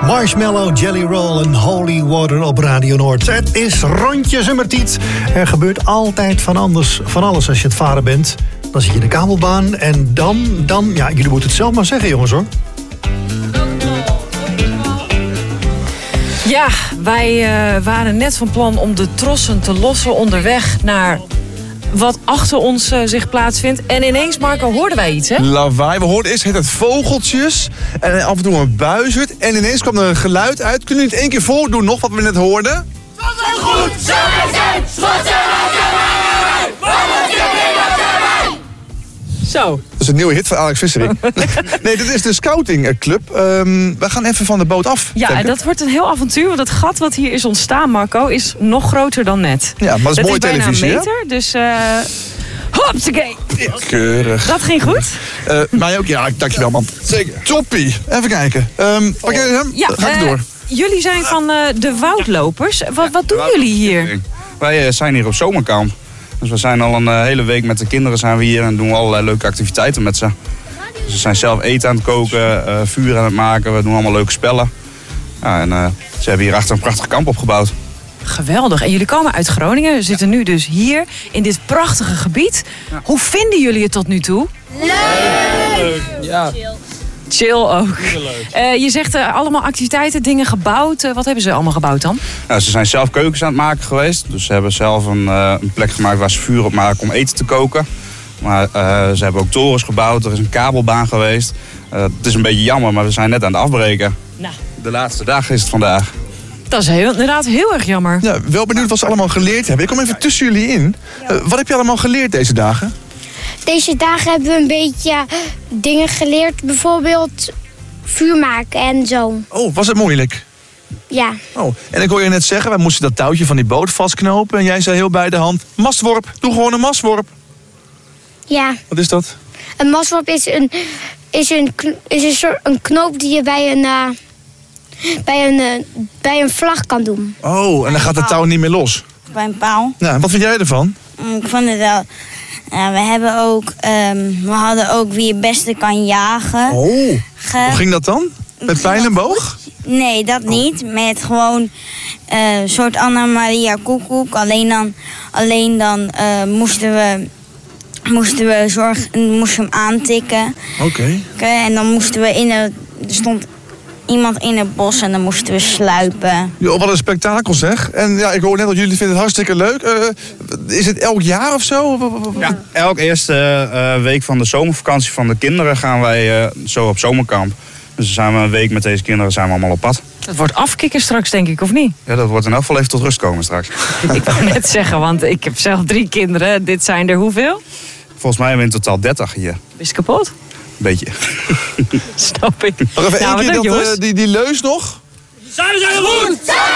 Marshmallow, Jelly Roll en Holy Water op Radio Noord. Het is rondje zomertijd. Er gebeurt altijd van alles als je het varen bent. Dan zit je in de kabelbaan en dan... Ja, jullie moeten het zelf maar zeggen, jongens, hoor. Ja, wij waren net van plan om de trossen te lossen onderweg naar wat achter ons zich plaatsvindt. En ineens, Marco, hoorden wij iets, hè? Lawaai. We hoorden eerst het vogeltjes en af en toe een buizerd. En ineens kwam er een geluid uit. Kunnen jullie het één keer voordoen nog, wat we net hoorden? Goed, Zo. Dat is een nieuwe hit van Alex Vissering. Nee, dit is de scoutingclub. We gaan even van de boot af. Ja, en dat wordt een heel avontuur. Want het gat wat hier is ontstaan, Marco, is nog groter dan net. Ja, maar dat is mooie televisie, bijna een meter, dus... Hopsakee. Ja, keurig. Dat ging goed. Mij ook? Ja, dankjewel, man. Zeker. Toppie. Even kijken. Pak je hem? Ja, ga ik door. Jullie zijn van de woudlopers. Wat doen jullie hier? Wij zijn hier op zomerkamp. Dus we zijn al een hele week met de kinderen zijn we hier en doen we allerlei leuke activiteiten met ze. Dus we zijn zelf eten aan het koken, vuur aan het maken, we doen allemaal leuke spellen. Ja, en ze hebben hier achter een prachtig kamp opgebouwd. Geweldig. En jullie komen uit Groningen. We zitten nu dus hier in dit prachtige gebied. Ja. Hoe vinden jullie het tot nu toe? Leuk! Ja. Chill ook. Je zegt allemaal activiteiten, dingen gebouwd. Wat hebben ze allemaal gebouwd dan? Nou, ze zijn zelf keukens aan het maken geweest. Dus ze hebben zelf een plek gemaakt waar ze vuur op maken om eten te koken. Maar ze hebben ook torens gebouwd. Er is een kabelbaan geweest. Het is een beetje jammer, maar we zijn net aan het afbreken. Nou. De laatste dag is het vandaag. Dat is inderdaad heel erg jammer. Ja, wel benieuwd wat ze allemaal geleerd hebben. Ik kom even tussen jullie in. Wat heb je allemaal geleerd deze dagen? Deze dagen hebben we een beetje dingen geleerd. Bijvoorbeeld vuur maken en zo. Oh, was het moeilijk? Ja. Oh, en ik hoor je net zeggen, wij moesten dat touwtje van die boot vastknopen. En jij zei heel bij de hand, mastworp. Doe gewoon een mastworp. Ja. Wat is dat? Een mastworp is een knoop die je bij een vlag kan doen. Oh, en dan gaat het touw niet meer los. Bij een paal. Nou, wat vind jij ervan? Ik vond het wel... we hadden ook wie het beste kan jagen. Oh, hoe ging dat dan? Met pijl en boog? Nee, dat niet. Met gewoon een soort Anna Maria Koekoek. Alleen dan moesten we hem aantikken. Oké. En dan moesten we er stond iemand in het bos en dan moesten we sluipen. Jo, wat een spektakel zeg. En ja, ik hoor net dat jullie vinden het hartstikke leuk. Is het elk jaar of zo? Ja, elke eerste week van de zomervakantie van de kinderen gaan wij zo op zomerkamp. Dus dan zijn we een week met deze kinderen allemaal op pad. Het wordt afkicken straks, denk ik, of niet? Ja, dat wordt in elk geval even tot rust komen straks. Ik wou net zeggen, want ik heb zelf 3 kinderen. Dit zijn er hoeveel? Volgens mij hebben we in totaal 30 hier. Is het kapot? Beetje. Snap ik. Nog even één keer die leus nog. Samen zijn we goed!